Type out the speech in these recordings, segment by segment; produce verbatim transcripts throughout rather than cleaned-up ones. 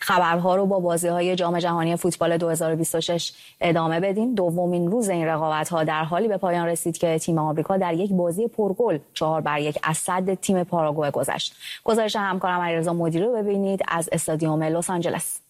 خبرها رو با بازی‌های جام جهانی فوتبال دو هزار و بیست و شش ادامه بدیم. دومین روز این رقابت‌ها در حالی به پایان رسید که تیم آمریکا در یک بازی پرگل چهار بر یک از صد تیم پاراگوئه گذشت. گزارش همکارم علیرضا مدیری رو ببینید از استادیوم لس آنجلس.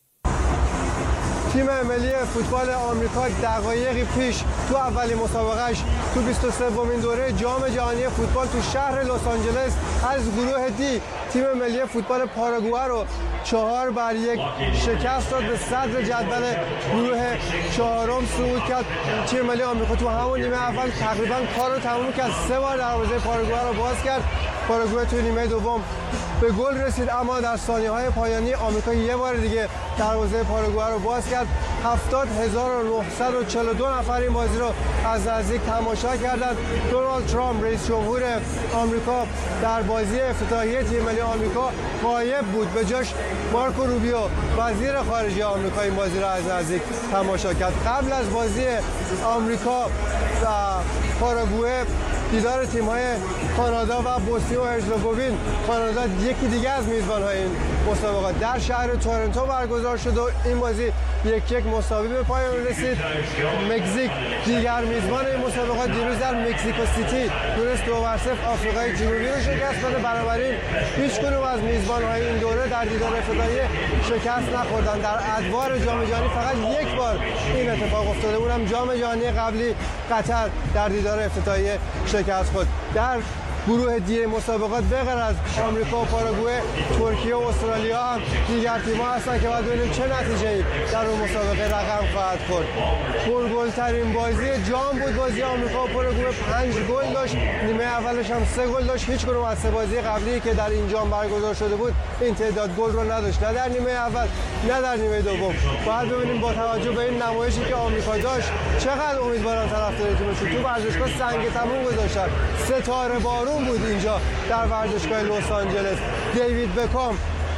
تیم ملی فوتبال آمریکا دقایقی پیش تو اولین مسابقهش تو بیست و سومین دوره جام جهانی فوتبال تو شهر لس آنجلس از گروه دی تیم ملی فوتبال پاراگوئه رو چهار بر یک شکست داد، به صدر جدول گروه چهارم صعود کرد. تیم ملی آمریکا تو همون نیمه اول تقریبا کار رو تموم کرد، سه بار دروازه پاراگوئه رو باز کرد. پاراگوئه تو نیمه دوم به گل رسید، اما در ثانیه‌های پایانی آمریکا یه بار دیگه دروازه پاراگوئه رو باز کرد. هفتاد هزار و نهصد و چهل و دو نفر این بازی رو از نزدیک تماشا کردند. دونالد ترامپ رئیس جمهور آمریکا در بازی افتتاحیه تیم ملی آمریکا غایب بود، به جاش مارکو روبیو وزیر خارجه آمریکا این بازی رو از نزدیک تماشا کرد. قبل از بازی آمریکا و پاراگوئه دیدار تیم‌های کانادا و بوسنی و هرزگوین، کانادا یکی دیگه از میزبان‌های این مسابقات در شهر تورنتو برگزار شد و این بازی یک یک مساوی به پایان رسید. مکزیک دیگر میزبان این مسابقات دیروز در مکزیکو سیتی تونست دو بر صفر آفریقای جنوبی رو شکست بده، بنابراین هیچ کدوم از میزبان‌های این دوره در دیدار افتتاحیه شکست نخوردن. در ادوار جام جهانی فقط یک بار این اتفاق افتاده، اونم جام جهانی قبلی قطر در دیدار افتتاحیه شکست خورد. در گروه دی مسابقات بغیر از آمریکا و پاراگوئه، ترکیه و استرالیا هم دیگر تیم‌ها هستن که باید ببینیم چه نتیجه‌ای در اون مسابقه رقم خواهد خورد. پرگل‌ترین بازی جام بود بازی آمریکا و پاراگوئه، پنج گل داشت، نیمه اولش هم سه گل داشت. هیچ کدوم از سه بازی قبلی که در این جام برگزار شده بود این تعداد گل رو نداشت، نه در نیمه اول نه در نیمه دوم. باید ببینیم با توجه به این نمایشی که آمریکا داشت چقدر امیدواران طرفدار تیمشون تو ورزشگاه سنگ تموم گذاشتن. ستاره بارون بود اینجا در ورزشگاه لس آنجلس. دیوید بکام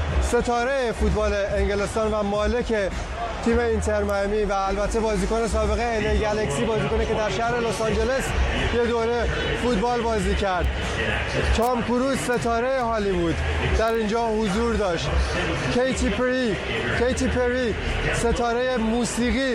ستاره فوتبال انگلستان و مالک تیم اینتر میامی و البته بازیکن سابقه الی گلکسی، بازیکنی که در شهر لس آنجلس یه دوره فوتبال بازی کرد. تام کروز ستاره هالیوود در اینجا حضور داشت. کیتی پری کیتی پری ستاره موسیقی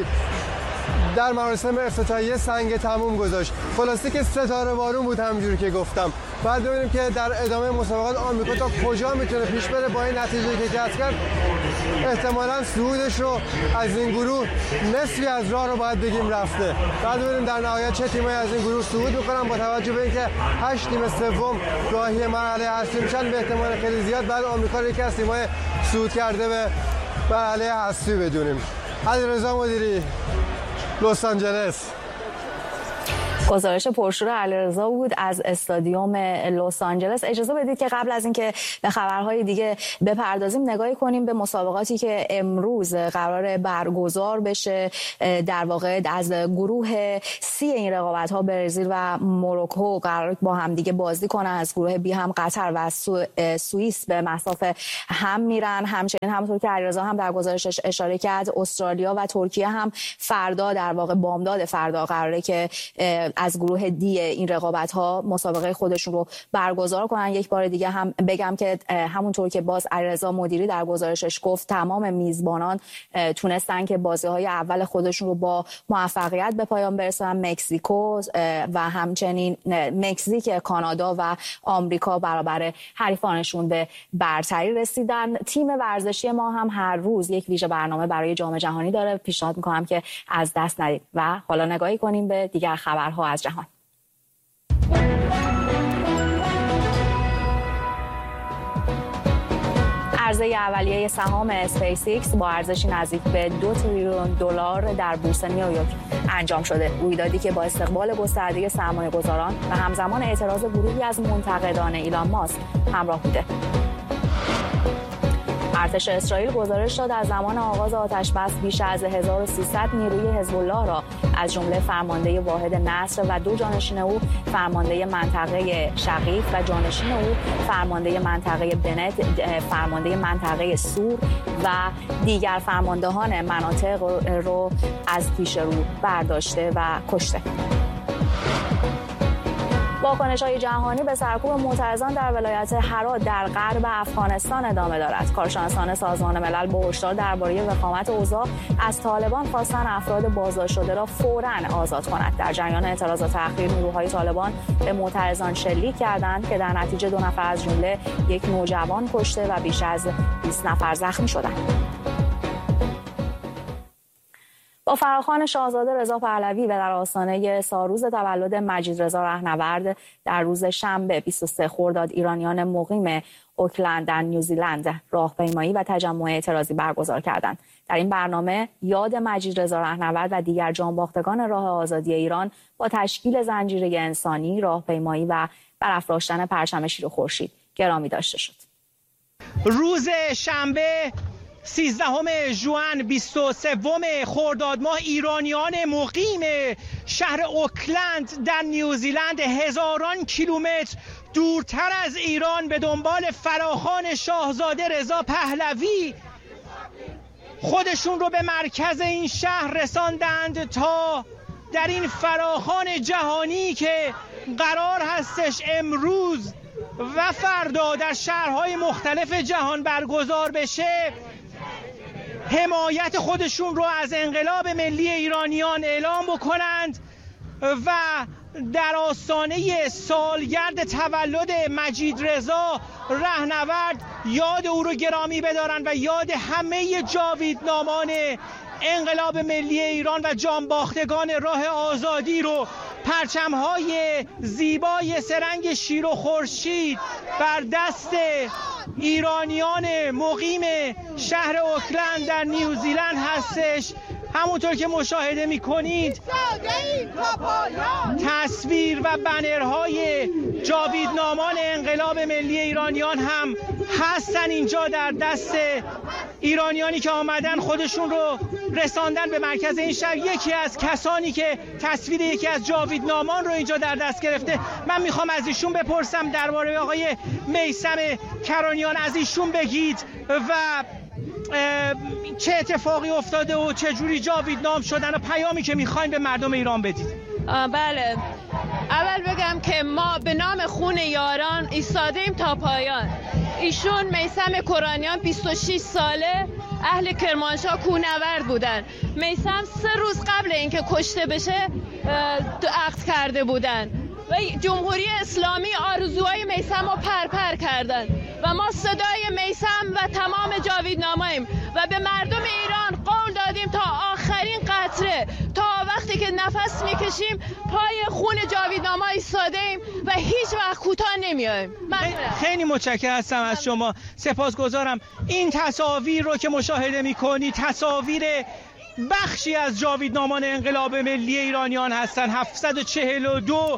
در مراسم افتتاحیه سنگ تموم گذاشت. خلاصه که ستاره بارون بود همونجوری که گفتم. بعد ببینیم که در ادامه مسابقات آمریکا تا کجا میتونه پیش بره. با این نتیجه که کسب کرد احتمالاً صعودش رو از این گروه نصفی از راه رو باید بگیم رفته. بعد ببینیم در نهایت چه تیمایی از این گروه صعود میکنن، با توجه به اینکه هشت تیم سوم راهی مرحله حذفی میشن به احتمال خیلی زیاد بعد آمریکا رو یکی از تیم‌های صعود کرده به مرحله حذفی بدونیم. علیرضا مدیری، لس آنجلس. گزارش پرشور علیرضا بود از استادیوم لس آنجلس. اجازه بدید که قبل از اینکه به خبرهای دیگه بپردازیم نگاهی کنیم به مسابقاتی که امروز قرار برگزار بشه. در واقع از گروه سی این رقابت‌ها برزیل و مروکو قرار با هم دیگه بازی کنن. از گروه بی هم قطر و سو... سوئیس به مصاف هم میرن. همچنین همونطور که علیرضا هم در گزارشش اشاره کرد استرالیا و ترکیه هم فردا در واقع بامداد فردا قراره که از گروه دی این رقابت‌ها مسابقه خودشون رو برگزار کنن. یک بار دیگه هم بگم که همونطور که باز علیرضا مدیری در گزارشش گفت تمام میزبانان تونستن که بازی‌های اول خودشون رو با موفقیت به پایان برسونن. مکزیکو و همچنین مکزیک، کانادا و آمریکا برابر حریفانشون به برتری رسیدن. تیم ورزشی ما هم هر روز یک ویژه برنامه برای جام جهانی داره. پیشنهاد می‌کنم که از دست ندید و حالا نگاهی کنیم به دیگر خبرها از جهان. عرضه اولیه سهام اسپیس ایکس با ارزشی نزدیک به دو تریلیون دلار در بورس نیویورک انجام شده. رویدادی که با استقبال گسترده سرمایه‌گذاران و همزمان اعتراض گروهی از منتقدان ایلان ماسک همراه بوده. ارتش اسرائیل گزارش داد از زمان آغاز آتش‌بس بیش از هزار و سیصد نیروی حزب الله را از جمله فرمانده واحد نصر و دو جانشین او فرمانده منطقه شقیق و جانشین او فرمانده منطقه بنت، فرمانده منطقه سور و دیگر فرماندهان مناطق رو از پیش رو برداشته و کشته. واکنش‌های جهانی به سرکوب معترضان در ولایت هرات در غرب افغانستان ادامه دارد. کارشناسان سازمان ملل با هشدار درباره وخامت اوضاع از طالبان خواستن افراد بازداشت شده را فوراً آزاد کند. در جریان اعتراضات تأخیر نیروهای طالبان به معترضان شلیک کردند که در نتیجه دو نفر از جمله یک نوجوان کشته و بیش از بیست نفر زخمی شدند. با فراخوان شاهزاده رضا پهلوی و در آستانه سالروز تولد مجید رضا رهنورد در روز شنبه بیست و سوم خرداد ایرانیان مقیم اوکلند در نیوزیلند راهپیمایی و تجمع اعتراضی برگزار کردند. در این برنامه یاد مجید رضا رهنورد و دیگر جانباختگان راه آزادی ایران با تشکیل زنجیره انسانی، راهپیمایی و برافراشتن پرچم شیر و خورشید گرامی داشته شد. روز شنبه سیزدهم ژوئن بیست و سوم خرداد ماه ایرانیان مقیم شهر اوکلند در نیوزیلند هزاران کیلومتر دورتر از ایران به دنبال فراخوان شاهزاده رضا پهلوی خودشون رو به مرکز این شهر رساندند تا در این فراخوان جهانی که قرار هستش امروز و فردا در شهرهای مختلف جهان برگزار بشه حمایت خودشون رو از انقلاب ملی ایرانیان اعلام بکنند و در آستانه سالگرد تولد مجید رضا رهنورد یاد او رو گرامی بدارند و یاد همه جاویدنامان انقلاب ملی ایران و جانباختگان راه آزادی رو پرچم‌های زیبای سرنگ شیر و خورشید بر دست ایرانیان مقیم شهر اوکلند در نیوزیلند هستش. همونطور که مشاهده می‌کنید تصویر و بنرهای جاویدنامان انقلاب ملی ایرانیان هم هستن اینجا در دست ایرانیانی که آمدن خودشون رو رساندن به مرکز این شهر. یکی از کسانی که تصویر یکی از جاویدنامان رو اینجا در دست گرفته، من میخوام از ایشون بپرسم درباره آقای میثم کرانیان، از ایشون بگید و چه اتفاقی افتاده و چه جوری جاویدنام شدن و پیامی که میخواین به مردم ایران بدید. بله، اول بگم که ما به نام خون یاران ایستادیم تا پایان. ایشون میثم کرانیان بیست و شش ساله اهل کرمانشاه کوهنورد بودن. میثم سه روز قبل اینکه کشته بشه عقد کرده بودن و جمهوری اسلامی آرزوهای میثم رو پرپر کردن و ما صدای میثم و تمام جاویدناماییم و به مردم ایران قول دادیم تا آخرین قطره، تا وقتی که نفس میکشیم پای خون جاویدناما ایستادیم و هیچ وقت کوتاه نمیایم. خیلی متشکرم هستم از شما، سپاسگزارم. این تصاویر رو که مشاهده میکنی تصاویر بخشی از جاویدنامان انقلاب ملی ایرانیان هستن. هفتصد و چهل و دو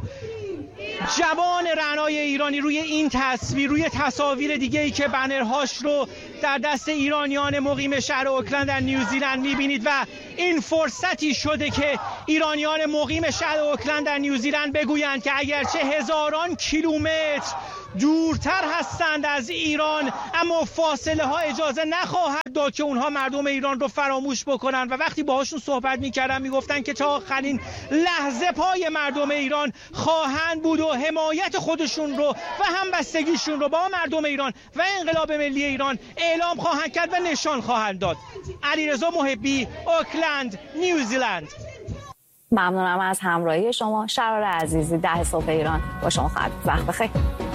جوان رعنای ایرانی روی این تصویر، روی تصاویر دیگه ای که بنرهاش رو در دست ایرانیان مقیم شهر اوکلند در نیوزیلند میبینید و این فرصتی شده که ایرانیان مقیم شهر اوکلند در نیوزیلند بگویند که اگرچه هزاران کیلومتر دورتر هستند از ایران اما فاصله ها اجازه نخواهد داد که اونها مردم ایران رو فراموش بکنن. و وقتی باهاشون صحبت میکردن میگفتن که تا آخرین لحظه پای مردم ایران خواهند بود و حمایت خودشون رو و همبستگیشون رو با مردم ایران و انقلاب ملی ایران اعلام خواهند کرد و نشان خواهند داد. علیرضا محبی، اوکلند، نیوزیلند. ممنونم از همراهی شما. شرار عزیزی، ده صبح ایران با شما خواهد. وقت بخیر.